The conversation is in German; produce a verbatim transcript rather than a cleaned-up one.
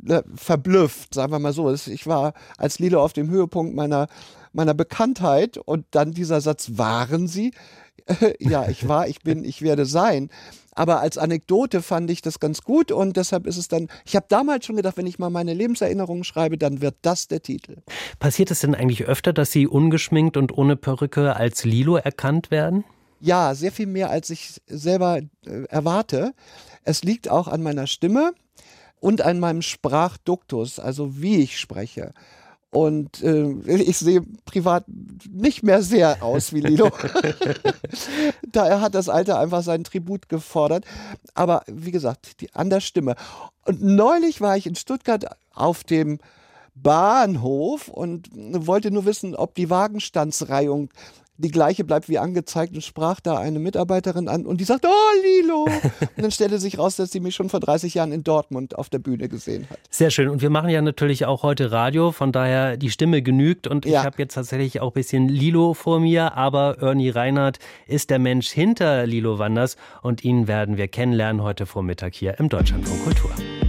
äh, verblüfft, sagen wir mal so. Ich war als Lilo auf dem Höhepunkt meiner, meiner Bekanntheit und dann dieser Satz, waren Sie? Ja, ich war, ich bin, ich werde sein. Aber als Anekdote fand ich das ganz gut und deshalb ist es dann, ich habe damals schon gedacht, wenn ich mal meine Lebenserinnerungen schreibe, dann wird das der Titel. Passiert es denn eigentlich öfter, dass Sie ungeschminkt und ohne Perücke als Lilo erkannt werden? Ja, sehr viel mehr, als ich selber äh, erwarte. Es liegt auch an meiner Stimme und an meinem Sprachduktus, also wie ich spreche. Und äh, ich sehe privat nicht mehr sehr aus wie Lilo. Daher hat das Alter einfach seinen Tribut gefordert. Aber wie gesagt, die, an der Stimme. Und neulich war ich in Stuttgart auf dem Bahnhof und wollte nur wissen, ob die Wagenstandsreihung die gleiche bleibt wie angezeigt und sprach da eine Mitarbeiterin an und die sagt, oh Lilo. Und dann stellte sich raus, dass sie mich schon vor dreißig Jahren in Dortmund auf der Bühne gesehen hat. Sehr schön. Und wir machen ja natürlich auch heute Radio, von daher die Stimme genügt. Und Ja. ich habe jetzt tatsächlich auch ein bisschen Lilo vor mir, aber Ernie Reinhardt ist der Mensch hinter Lilo Wanders und ihn werden wir kennenlernen heute Vormittag hier im Deutschlandfunk Kultur.